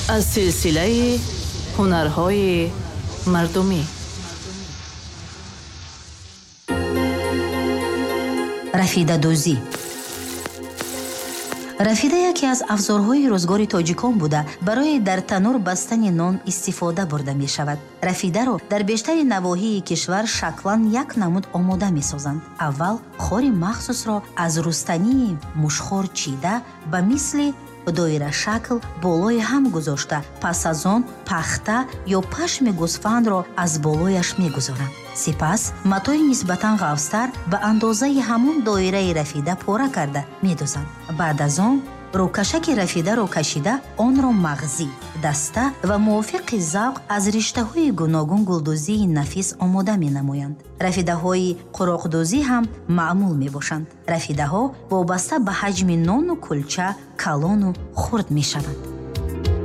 аз силсилаи ҳунарҳои мардумӣ. рафидадӯзӣ. рафида яке аз афзорҳои рӯзгори тоҷикон буда барои дар танӯр бастани нон истифода бурда мешавад. рафидаро дар бештари навоҳии кишвар шаклан як намуд омода месозанд. аввал хори махсусро аз рустании мушхор чида ба мисли доирашакл болои ҳам гузошта, пас аз он пахта ё пашми гӯсфандро аз болояш мегузоранд. сипас матои нисбатан ғафстар ба андозаи ҳамон доираи рафида пора карда медозанд. баъд аз он рӯкашаки рафидаро кашида онро мағзӣ, даста ва мувофиқи завқ аз риштаҳои гуногун гулдӯзии нафис омода менамоянд. рафидаҳои қуроқдӯзӣ ҳам маъмул мебошанд. рафидаҳо вобаста ба ҳаҷми нону кулча, калону хурд мешаванд.